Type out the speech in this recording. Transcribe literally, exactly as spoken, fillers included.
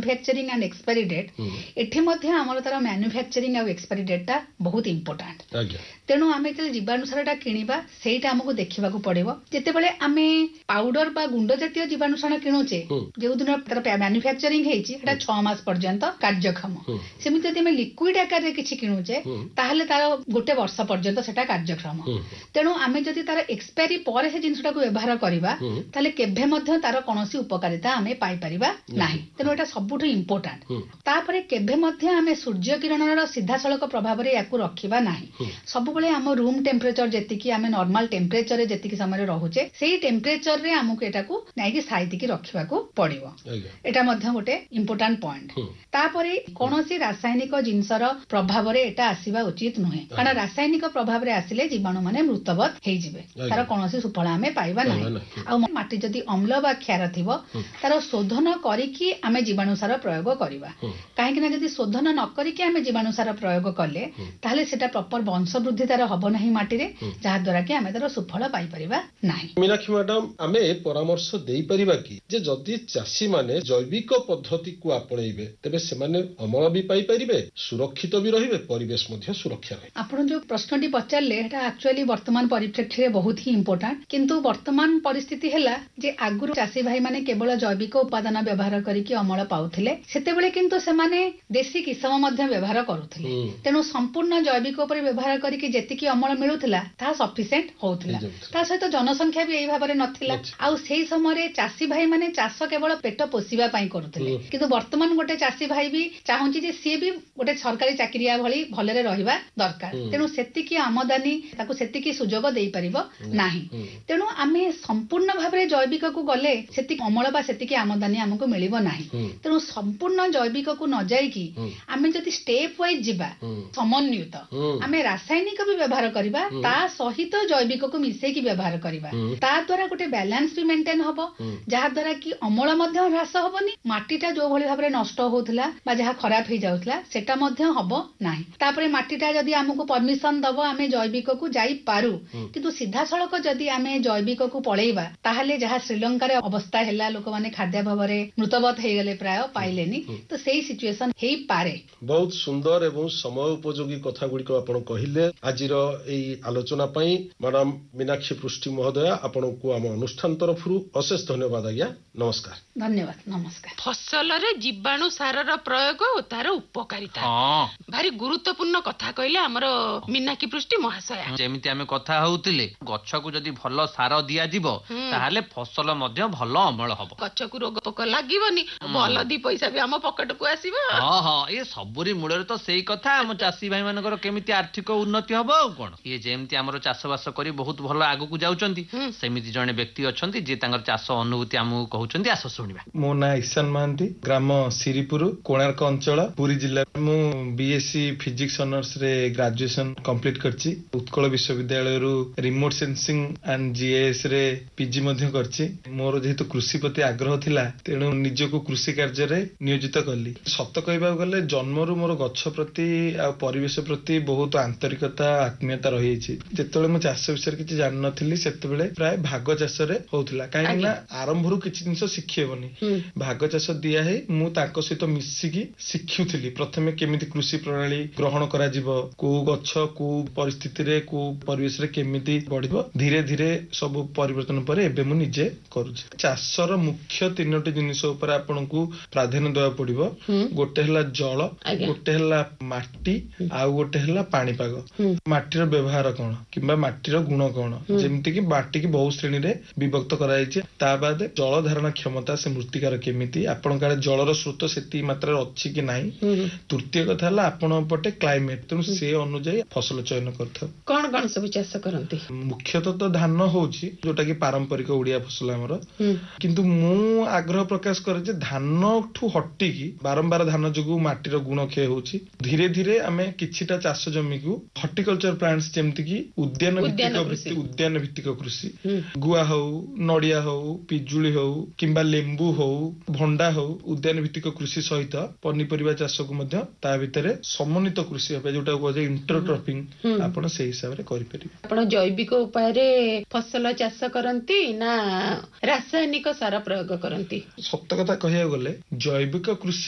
Manufacturing and expiry date एठी मध्ये हमर तार ମ୍ୟାନୁଫ୍ୟାକ୍ଚରିଂ ଆଉ एक्सपायरी डेट टा बहुत इंपोर्टेंट तेणु आम जो जीवाणु सारटा किणवा सेटा आमको देखा पड़ो जितेबाला आम पाउडर बा गुंड जातीय जीवाणु सार किणुचे जो दिन तार ମ୍ୟାନୁଫ୍ୟାକ୍ଚରିଂ होता छमास पर्यंत कार्यक्षम सेमती जब लिक्विड आकार किसी किणुचे ताहले तार गोटे वर्ष पर्यंत सेटा कार्यक्षम तेणु आम जदि तार एक्सपायरी पर से जिनसटा व्यवहार करवा ताहले केभे मध्ये तार कोनोसी उपकारिता आम पाई परिबा नाही तेणु एटा सबुठ इंपोर्टेंट तापरे केभे मध्ये आम सूर्य किरणर सीधासलख प्रभाव रे याकू रखिबा नाही सब बेले आम रूम टेम्परेचर जेतिकी आम नॉर्मल टेम्परेचर रे जेतिकी समय रहुचे सेही टेम्परेचर रे हमकु एटाकू नाइकी साइतिकी रखिबाकू पड़िबो एटा मध्ये गोटे इंपोर्टेंट पॉइंट तापरे कोनोसी रासायनिक जिनसर प्रभाव रे एटा आसीबा उचित नुहे कारण रासायनिक प्रभाव रे आसिले जीवाणु माने मृतवत हेइ जिवे तार कोनोसी सुफल आमे पाइबा नाही आ माटी जदि अम्ल बा क्षार थिबो तार शोधन करिकी आमे जीवाणु सार प्रयोग करिबा काहे कि ना जदि शोधन न करिकी आमे जीवाणु सार प्रयोग कले ताहले सेटा प्रॉपर वंश वृद्धि तार हबो नाही माटी रे जहा द्वारा कि आमे तार सुफल पाई परिबा नाही। मीनाक्षी मैडम आमे परामर्श देई परिबा कि जे जदि चासी माने जैविक पद्धति को आपणैबे तबे से माने अमल भी पाई परिबे सुरक्षित भी रहिबे परिवेश मध्ये सुरक्षा रहे। आपण जो प्रश्नटी पचारले एटा एक्चुअली वर्तमान परिप्रेक्षी रे बहुत ही इंपोर्टेंट किंतु वर्तमान परिस्थिति हैला जे आगुरु चासी भाई माने केवल जैविक उपादान व्यवहार करिकि अमल पाउथिले सेतेबेले किंतु से माने देशी किसम मध्ये व्यवहार करूथिले तेनु संपूर्ण जैविक उपर व्यवहार करिकि जेतिकी अमल मिलुथिला ता सफिशिएंट होउथिला ता सहित जनसंख्या भी एई भाबरे नथिला आ सेही समय रे चासी भाई माने चाष केवल पेट पोसिबा पई करूथिले किंतु वर्तमान गोटे चासी भाई भी चाहूची जे सी भी गोटे सरकारी चाकरिया भली भलरे रहिबा दरकार तेनु सेतिकी आमदानी ताकू सेतिकी सुजोग देई परिबो नाही तेनु आमे संपूर्ण भाबरे जैविक को गले सेतिकी अमल बा सेतिकी आमदानी हमको मिलिबो नाही तेनु संपूर्ण जैविक को न जाई कि आमे जति स्टेप वाइज जिबा समन्वित आमे रासायनिक भी व्यवहार करिबा ता सहित जैविक को मिसै कि व्यवहार करिबा ता द्वारा गोटे बैलेंस भी मेंटेन हबो जहा द्वारा कि अमल मध्ये ह्रास हबोनी माटीटा जो भली भाबरे नष्ट होउथला बा जहा खराब हे जाउथला सेटा मध्ये हबो नाही तापरे माटीटा जदी हमको परमिशन दबो आमे जैविक को जाई पारू किंतु सीधा सड़क जदी आमे जैविक को पळेइबा ताहाले जहा श्रीलंका रे अवस्था हैला लोक माने खाद्य भावरे मृतवत हे गेले प्राय पाइलेनी तो सेही सिचुएशन हेई पारे। बहुत सुंदर एवं समय उपयोगी कथा गुडी को आपण कहिले आजिर एई आलोचना पई मैडम मीनाक्षी पृष्टि महोदय आपण को हम अनुष्ठान तरफरु अशेष धन्यवाद आज्ञा नमस्कार। धन्यवाद नमस्कार। फसल रे जीवाणु सारर प्रयोग और तार उपकारिता भारी गुरुत्वपूर्ण कथा कहले हमर मीनाक्षी पृष्टि महाशय जेमिति आमे कथा होउतिले गछ को जदी भलो सार दिया जिवो ताहाले फसल मध्ये भलो अमल हबो गछ को रोग पोक लागिवनी भलो दी पैसा भी हम पॉकेट को आसीबो। हां हां ए सबुरी मूଳରେ ତ ସେଇ କଥା ଆମ ଚାଷୀ ଭାଇ ମାନଙ୍କର କେମିତି ଆର୍ଥିକ ଉନ୍ନତି ହବ ଆଉ କଣ ଇଏ ଯେମିତି ଆମର ଚାଷ ବାସ କରି ବହୁତ ଭଲ ଆଗକୁ ଯାଉଛନ୍ତି ସେମିତି ଜଣେ ବ୍ୟକ୍ତି ଅଛନ୍ତି ଯେ ତାଙ୍କର ଚାଷ ଅନୁଭୂତି ଆମକୁ କହୁଛନ୍ତି ଆସ ଶୁଣିବା। ମୋ ନାଁ ଈଶାନ ମହାନ୍ତି ଗ୍ରାମ ସିରିପୁର କୋଣାର୍କ ଅଞ୍ଚଳ ପୁରୀ ଜିଲ୍ଲା ମୁଁ बीएससी फिजिक्स ऑनर्स रे ग्रेजुएशन कंप्लीट करछि उत्कल विश्वविद्यालय रिमोट सेंसिंग एंड जीएस रे पीजी मध्ये करछि मोर जेहेतु कृषि प्रति आग्रह थिला तेणु निजको कृषि कार्य रे नियोजित करली सत कहबा गले जन्मरु मोर गछ प्रति आ परिवेश प्रति बहुत आंतरिकता आत्मीयता रही छि जेतले मु चाष विषय किछि जान नथिली सेतबेले प्राय भाग चाष रे होउथिला काहे ना आरंभरु किछि जिंस शिखेबनी भाग चाष दिया हे मु ताको सहित मिसिकी शिखुथिली प्रथमे केमिति कृषि प्रणाली ग्रहण करा जिवो को गछ को परिस्थिति रे को परिवेश रे केमिति बढ़िबो धीरे धीरे सब परिवर्तन परे एबे मु निजे करूछि चाषर मुख्य तीनोटी जिनिस ऊपर आपन को प्राधान्य देवा पड़िबो गोटे हला जल गोटे हला माटी आ गोटे हला पानी पाग माटीर व्यवहार कोन किबा माटीर गुण कोन जेमिति कि माटी की बहु श्रेणी रे विभक्त कराई छै ता बाद जल धारण क्षमता से मृत्तिकार केमिति आपन काले जलर स्रोत सेती मात्रा अछि कि नाही तृतीय कथा हला आपन पटे क्लाइमेट तेनु से अनुसार फसल चयन करथौ कोन कोन सब चाष करंती मुख्यतः तो धान होउची जोटा कि पारंपरिक ओडिया फसल हमर किंतु मु आग्रह प्रकाश करे जे धान ठु हट्टी की बारंबार धान जगु माटीर गुण क्षय होउची धीरे धीरे आमे किछिटा चाष जमी को हॉर्टिकल्चर प्लांट्स जेमति कि उद्यान भित्तिक कृषि उद्यान भित्तिक कृषि गुआ हो नडिया हो पिजुली हो किंबा लेंबू हो भंडा हो उद्यान भित्तिक कृषि सहित पनिपरिबा चाष को मध्य ता भितरे समन्वित कृषि होबे जोटा को जे इंटरक्रॉपिंग आपण से हिसाब रे करि परिबे। आपण जैविक उपाय रे फसल चाष करंती ना रासायनिक सार प्रयोग करंती? सत्य कथा कहिया गले जैविक कृषि